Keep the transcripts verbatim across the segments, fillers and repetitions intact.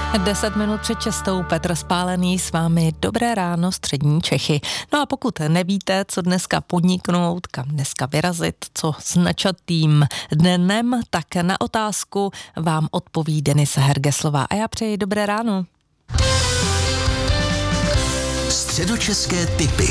Deset minut před šestou, Petr Spálený s vámi. Dobré ráno, střední Čechy. No a pokud nevíte, co dneska podniknout, kam dneska vyrazit, co s načatým dnem, tak na otázku vám odpoví Denisa Hergeslová. A já přeji dobré ráno. Středočeské tipy.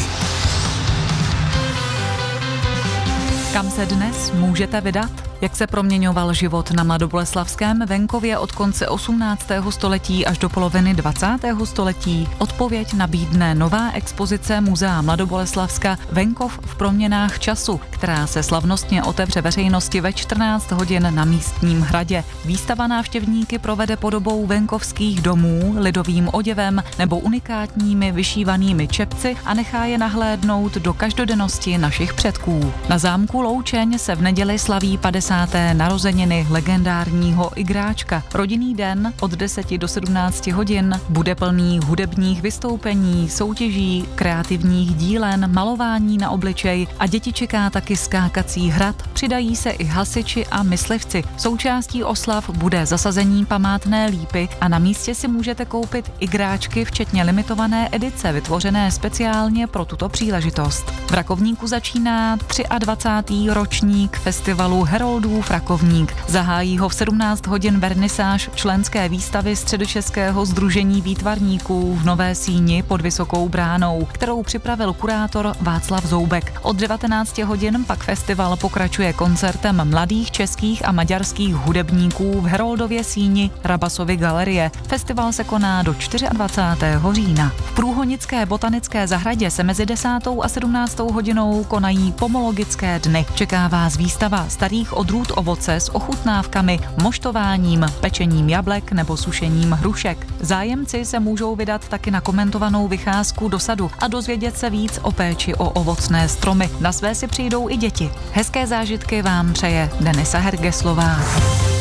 Kam se dnes můžete vydat? Jak se proměňoval život na mladoboleslavském venkově od konce osmnáctého století až do poloviny dvacátého století? Odpověď nabídne nová expozice Muzea Mladoboleslavska Venkov v proměnách času, která se slavnostně otevře veřejnosti ve čtrnáct hodin na místním hradě. Výstava návštěvníky provede podobou venkovských domů, lidovým oděvem nebo unikátními vyšívanými čepci a nechá je nahlédnout do každodennosti našich předků. Na zámku Loučeň se v neděli slaví padesáté narozeniny legendárního igráčka. Rodinný den od deseti do sedmnácti hodin bude plný hudebních vystoupení, soutěží, kreativních dílen, malování na obličej a děti čeká taky skákací hrad. Přidají se i hasiči a myslivci. Součástí oslav bude zasazení památné lípy a na místě si můžete koupit igráčky včetně limitované edice vytvořené speciálně pro tuto příležitost. V Rakovníku začíná dvacátý třetí ročník festivalu Heroldův Rakovník. Zahájí ho v sedmnáct hodin vernisáž členské výstavy Středočeského sdružení výtvarníků v Nové Síni pod Vysokou bránou, kterou připravil kurátor Václav Zoubek. Od devatenácti hodin pak festival pokračuje koncertem mladých českých a maďarských hudebníků v Heroldově síni Rabasovy galerie. Festival se koná do dvacátého čtvrtého října. V Průhonické botanické zahradě se mezi desátou a sedmnáctou hodinou konají pomologické dny. Čeká vás výstava starých odrůd ovoce s ochutnávkami, moštováním, pečením jablek nebo sušením hrušek. Zájemci se můžou vydat taky na komentovanou vycházku do sadu a dozvědět se víc o péči o ovocné stromy. Na své si přijdou i děti. Hezké zážitky vám přeje Denisa Hergeslová.